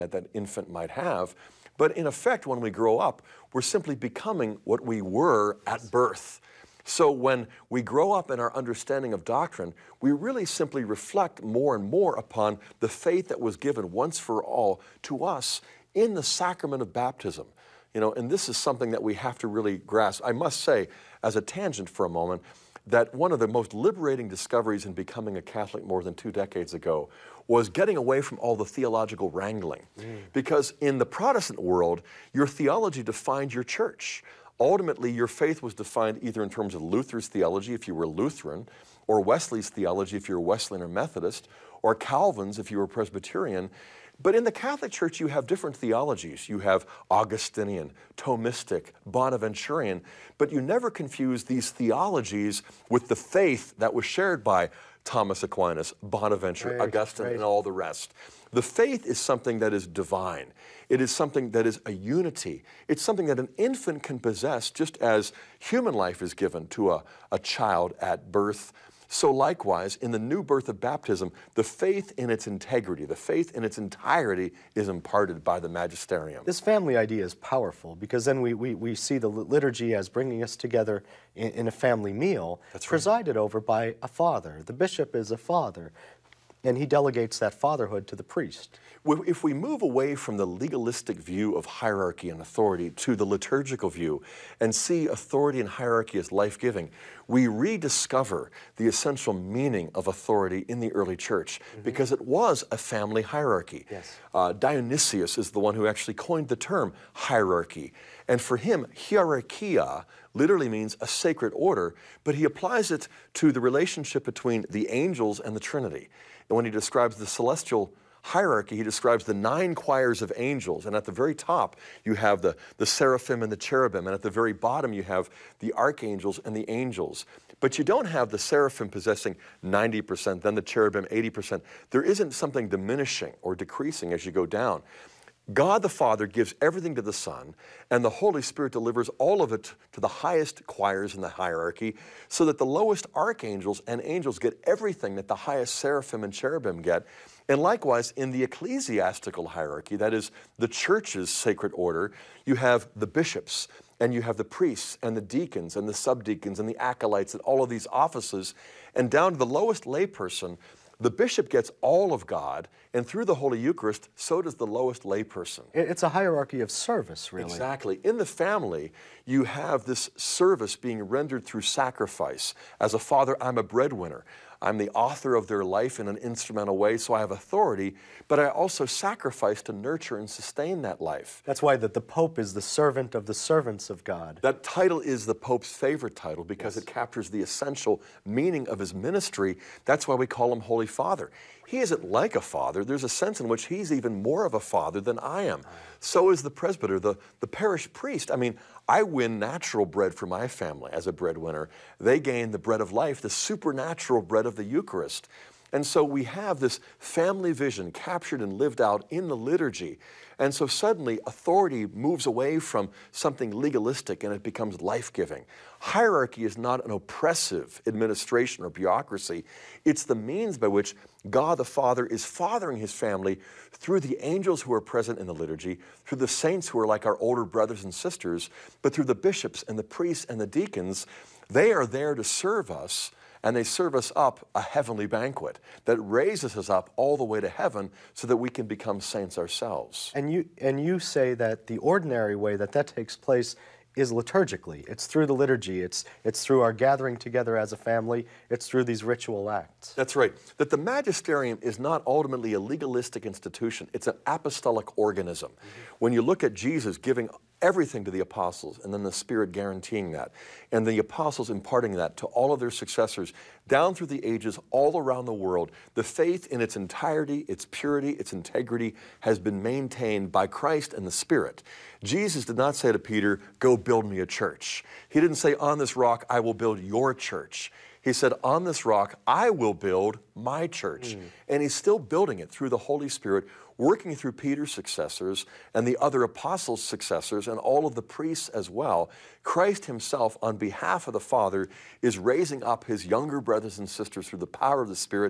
that infant might have. But in effect, when we grow up, we're simply becoming what we were at birth. So when we grow up in our understanding of doctrine, we really simply reflect more and more upon the faith that was given once for all to us in the sacrament of baptism. And this is something that we have to really grasp. I must say, as a tangent for a moment, that one of the most liberating discoveries in becoming a Catholic more than 2 decades ago was getting away from all the theological wrangling. Because in the Protestant world, your theology defined your church. Ultimately, your faith was defined either in terms of Luther's theology, if you were Lutheran, or Wesley's theology, if you were Wesleyan or Methodist, or Calvin's, if you were Presbyterian. But in the Catholic Church, you have different theologies. You have Augustinian, Thomistic, Bonaventurian, but you never confuse these theologies with the faith that was shared by Thomas Aquinas, Bonaventure, Augustine, and all the rest. The faith is something that is divine. It is something that is a unity. It's something that an infant can possess just as human life is given to a child at birth. So likewise, in the new birth of baptism, the faith in its integrity, the faith in its entirety is imparted by the magisterium. This family idea is powerful because then we see the liturgy as bringing us together in a family meal. That's right. Presided over by a father. The bishop is a father, and he delegates that fatherhood to the priest. If we move away from the legalistic view of hierarchy and authority to the liturgical view and see authority and hierarchy as life-giving, we rediscover the essential meaning of authority in the early church because it was a family hierarchy. Yes. Dionysius is the one who actually coined the term hierarchy. And for him, hierarchia literally means a sacred order, but he applies it to the relationship between the angels and the Trinity. And when he describes the celestial hierarchy, he describes the 9 choirs of angels, and at the very top you have the seraphim and the cherubim, and at the very bottom you have the archangels and the angels. But you don't have the seraphim possessing 90%, then the cherubim 80%. There isn't something diminishing or decreasing as you go down. God the Father gives everything to the Son, and the Holy Spirit delivers all of it to the highest choirs in the hierarchy, so that the lowest archangels and angels get everything that the highest seraphim and cherubim get. And likewise, in the ecclesiastical hierarchy, that is the church's sacred order, you have the bishops, and you have the priests, and the deacons, and the subdeacons, and the acolytes, and all of these offices, and down to the lowest layperson. The bishop gets all of God, and through the Holy Eucharist, so does the lowest layperson. It's a hierarchy of service, really. Exactly. In the family, you have this service being rendered through sacrifice. As a father, I'm a breadwinner. I'm the author of their life in an instrumental way, so I have authority, but I also sacrifice to nurture and sustain that life. That's why the Pope is the servant of the servants of God. That title is the Pope's favorite title because it captures the essential meaning of his ministry. That's why we call him Holy Father. He isn't like a father. There's a sense in which he's even more of a father than I am. So is the presbyter, the parish priest. I mean, I win natural bread for my family as a breadwinner. They gain the bread of life, the supernatural bread of the Eucharist. And so we have this family vision captured and lived out in the liturgy. And so suddenly authority moves away from something legalistic and it becomes life-giving. Hierarchy is not an oppressive administration or bureaucracy. It's the means by which God the Father is fathering his family through the angels who are present in the liturgy, through the saints who are like our older brothers and sisters, but through the bishops and the priests and the deacons. They are there to serve us, and they serve us up a heavenly banquet that raises us up all the way to heaven so that we can become saints ourselves. And you say that the ordinary way that takes place is liturgically. It's through the liturgy. It's through our gathering together as a family. It's through these ritual acts. That's right. That the magisterium is not ultimately a legalistic institution. It's an apostolic organism. When you look at Jesus giving everything to the apostles, and then the Spirit guaranteeing that, and the apostles imparting that to all of their successors down through the ages all around the world, the faith in its entirety, its purity, its integrity has been maintained by Christ and the Spirit. Jesus did not say to Peter, "Go build me a church." He didn't say, "On this rock I will build your church." He said, "On this rock I will build my church." And he's still building it through the Holy Spirit, working through Peter's successors and the other apostles' successors and all of the priests as well. Christ himself, on behalf of the Father, is raising up his younger brothers and sisters through the power of the Spirit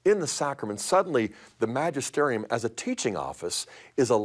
in the sacrament, suddenly the magisterium as a teaching office is a